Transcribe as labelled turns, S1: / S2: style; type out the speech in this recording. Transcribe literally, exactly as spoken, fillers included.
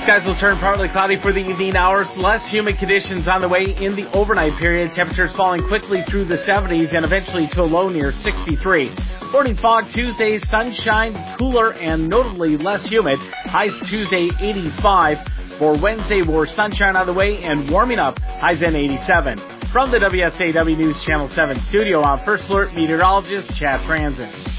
S1: Skies will turn partly cloudy for the evening hours. Less humid conditions on the way in the overnight period. Temperatures falling quickly through the seventies and eventually to a low near sixty-three. Morning fog Tuesday, sunshine, cooler and notably less humid. Highs Tuesday eighty-five. For Wednesday, more sunshine on the way and warming up. Highs in eighty-seven. From the W S A W News Channel seven studio, I'm First Alert meteorologist Chad Franzen.